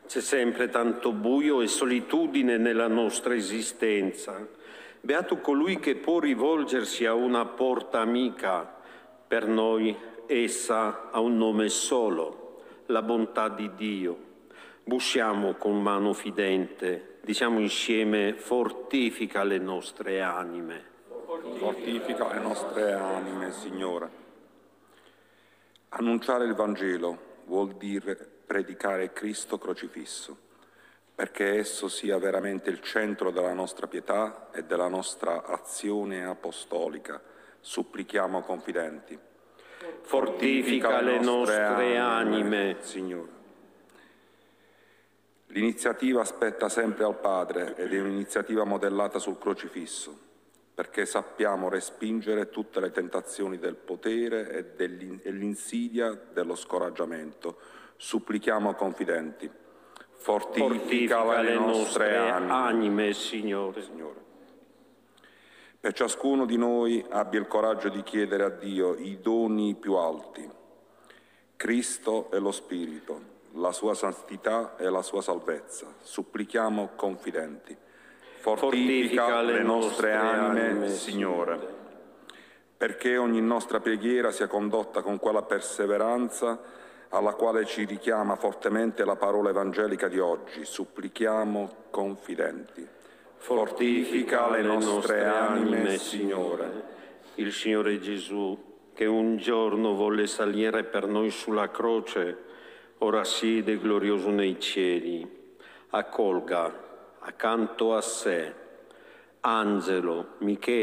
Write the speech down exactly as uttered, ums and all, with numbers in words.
C'è sempre tanto buio e solitudine nella nostra esistenza. Beato colui che può rivolgersi a una porta amica. Per noi essa ha un nome solo, la bontà di Dio. Bussiamo con mano fidente, diciamo insieme: fortifica le nostre anime. Fortifica le nostre anime, Signore. Annunciare il Vangelo vuol dire predicare Cristo crocifisso, perché esso sia veramente il centro della nostra pietà e della nostra azione apostolica. Supplichiamo confidenti. Fortifica le nostre anime, Signore. L'iniziativa spetta sempre al Padre ed è un'iniziativa modellata sul crocifisso, perché sappiamo respingere tutte le tentazioni del potere e, e l'insidia dello scoraggiamento. Supplichiamo confidenti. Fortifica, Fortifica le nostre, nostre anime, anime Signore. Signore. Per ciascuno di noi abbia il coraggio di chiedere a Dio i doni più alti, Cristo e lo Spirito, la sua santità e la sua salvezza. Supplichiamo confidenti. Fortifica, Fortifica le nostre anime, anime Signore, Signore, perché ogni nostra preghiera sia condotta con quella perseveranza alla quale ci richiama fortemente la parola evangelica di oggi. Supplichiamo confidenti. Fortifica le nostre anime, Signore. Il Signore Gesù, che un giorno volle salire per noi sulla croce, ora siede glorioso nei cieli. Accolga accanto a sé Angelo, Michele,